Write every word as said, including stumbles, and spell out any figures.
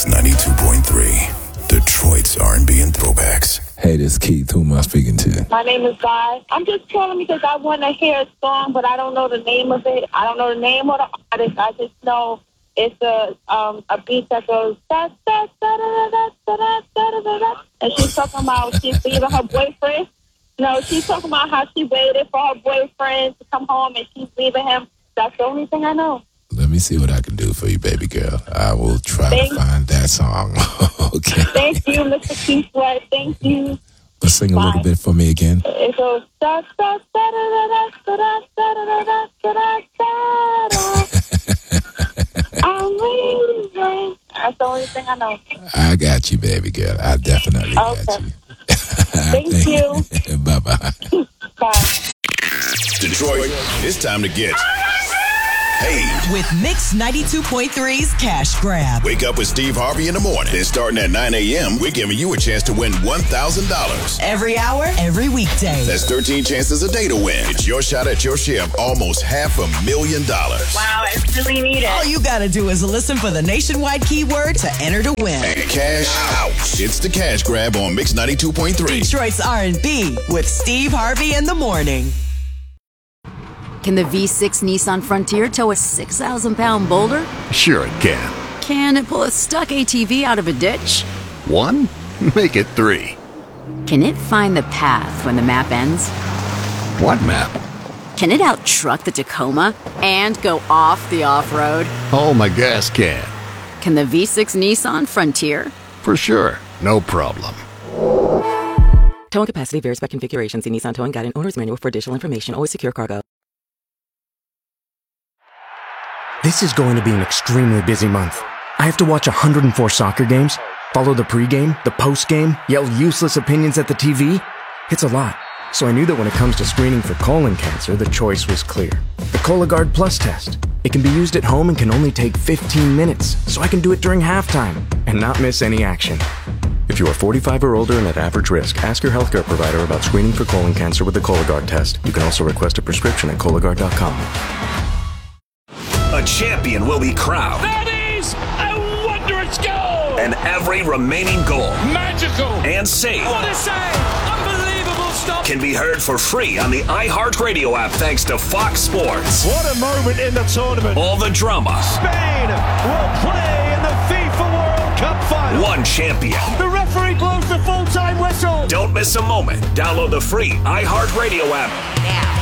Mix ninety-two point three, Detroit's R and B and throwbacks. Hey, this is Keith. Who am I speaking to? My name is Guy. I'm just calling because I want to hear a song, but I don't know the name of it. I don't know the name of the artist. I just know it's a um a beat that goes da da da da da da da da da da. And she's talking about she's leaving her boyfriend. No, she's talking about how she waited for her boyfriend to come home and she's leaving him. That's the only thing I know. Let me see what I can do for you, baby girl. I will try Thank to find that song. Okay. Thank you, Mister Keith Sweat. Thank you. But sing a Bye. little bit for me again. It goes da da da da da da da da da da da da. I'm leaving. That's the only thing I know. I got you, baby girl. I definitely Okay. got you. Thank you. Bye-bye. Bye. Detroit, it's time to get paid. With Mix ninety-two point three's Cash Grab. Wake up with Steve Harvey in the morning. Then starting at nine a.m., we're giving you a chance to win one thousand dollars. Every hour, every weekday. That's thirteen chances a day to win. It's your shot at your share of almost half a million dollars. Wow, I really need it. All you gotta do is listen for the nationwide keyword to enter to win. And cash out. It's the Cash Grab on Mix ninety-two point three. Detroit's R and B with Steve Harvey in the morning. Can the V six Nissan Frontier tow a six thousand pound boulder? Sure it can. Can it pull a stuck A T V out of a ditch? One? Make it three. Can it find the path when the map ends? What map? Can it out-truck the Tacoma and go off the off-road? Oh, my gas can. Can the V six Nissan Frontier? For sure. No problem. Towing capacity varies by configuration. See Nissan Towing Guide and Owner's Manual for additional information. Always secure cargo. This is going to be an extremely busy month. I have to watch one hundred four soccer games, follow the pregame, the postgame, yell useless opinions at the T V. It's a lot. So I knew that when it comes to screening for colon cancer, the choice was clear. The Cologuard Plus test. It can be used at home and can only take fifteen minutes, so I can do it during halftime and not miss any action. If you are forty-five or older and at average risk, ask your healthcare provider about screening for colon cancer with the Cologuard test. You can also request a prescription at Cologuard dot com. A champion will be crowned. That is a wondrous goal! And every remaining goal, magical and save, what a save! Unbelievable stop! Can be heard for free on the iHeartRadio app thanks to Fox Sports. What a moment in the tournament! All the drama. Spain will play in the FIFA World Cup final. One champion. The referee blows the full-time whistle. Don't miss a moment. Download the free iHeartRadio app now.